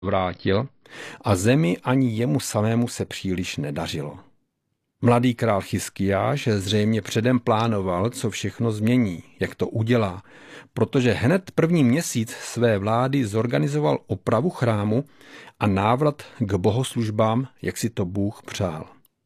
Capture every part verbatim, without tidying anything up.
vrátil a zemi ani jemu samému se příliš nedařilo. Mladý král Chiskiáš zřejmě předem plánoval, co všechno změní, jak to udělá, protože hned první měsíc své vlády zorganizoval opravu chrámu a návrat k bohoslužbám, jak si to Bůh přál.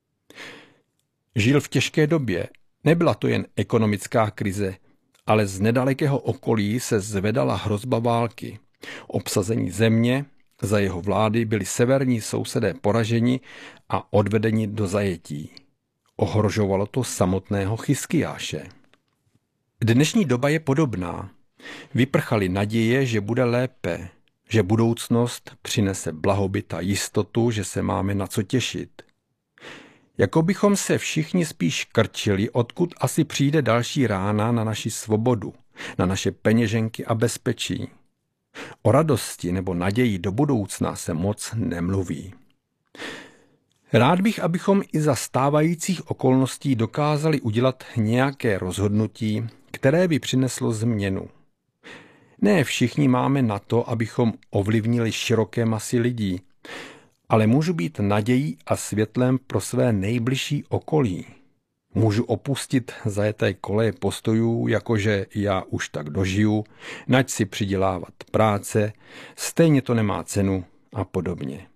Žil v těžké době, nebyla to jen ekonomická krize, ale z nedalekého okolí se zvedala hrozba války. Obsazení země, za jeho vlády byli severní sousedé poraženi a odvedeni do zajetí. Ohrožovalo to samotného Chiskiáše. Dnešní doba je podobná. Vyprchaly naděje, že bude lépe, že budoucnost přinese blahobyt a jistotu, že se máme na co těšit. Jako bychom se všichni spíš krčili, odkud asi přijde další rána na naši svobodu, na naše peněženky a bezpečí. O radosti nebo naději do budoucna se moc nemluví. Rád bych, abychom i za stávajících okolností dokázali udělat nějaké rozhodnutí, které by přineslo změnu. Ne všichni máme na to, abychom ovlivnili široké masy lidí, ale můžu být nadějí a světlem pro své nejbližší okolí. Můžu opustit zajeté koleje postojů, jakože já už tak dožiju, nať si přidělávat práce, stejně to nemá cenu a podobně.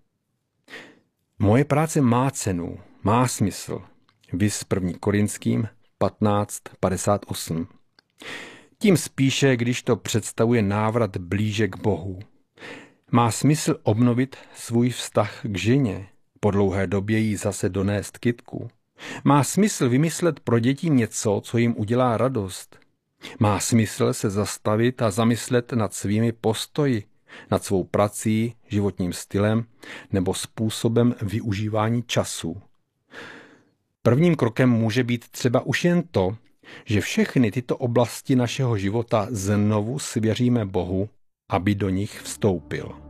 Moje práce má cenu, má smysl. Viz první Korinským patnáct padesát osm. Tím spíše, když to představuje návrat blíže k Bohu. Má smysl obnovit svůj vztah k ženě, po dlouhé době jí zase donést kytku. Má smysl vymyslet pro děti něco, co jim udělá radost. Má smysl se zastavit a zamyslet nad svými postoji, nad svou prací, životním stylem nebo způsobem využívání času. Prvním krokem může být třeba už jen to, že všechny tyto oblasti našeho života znovu svěříme Bohu, aby do nich vstoupil.